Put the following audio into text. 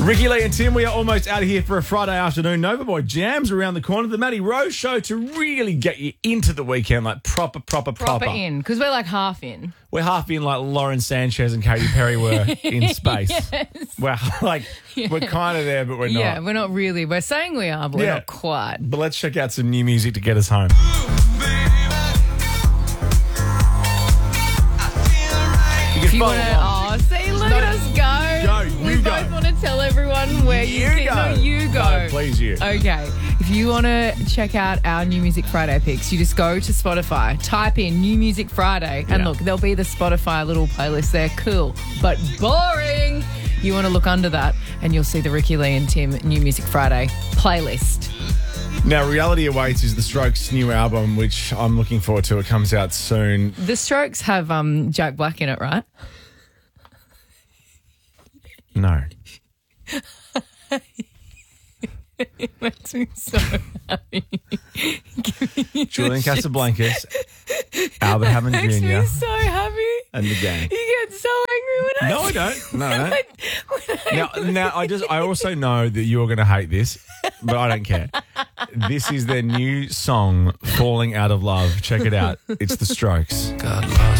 Ricky Lee and Tim, we are almost out of here for a Friday afternoon. Nova Boy Jams around the corner. The Matty Rose Show to really get you into the weekend, like proper. Proper in, because we're like half in. We're half in like Lauren Sanchez and Katy Perry were in space. Yes. We're like, we're kind of there, but we're not. Yeah, we're not really. We're saying we are, but we're not quite. But let's check out some new music to get us home. If you want to, see, look at us go. We both want to tell everyone where you sit. Go. No, you go. No, please, you. Okay. If you want to check out our New Music Friday picks, you just go to Spotify, type in New Music Friday, and look, there'll be the Spotify little playlist there. Cool, but boring. You want to look under that, and you'll see the Ricky Lee and Tim New Music Friday playlist. Now, Reality Awaits is the Strokes' new album, which I'm looking forward to. It comes out soon. The Strokes have Jack Black in it, right? No. It makes me so happy. Julian Casablancas, Albert Hammond Jr. Makes me so happy. And the gang. You get so angry when I No, I don't. No, I don't. Now, I also know that you're going to hate this, but I don't care. This is their new song, Falling Out of Love. Check it out. It's The Strokes. Got lost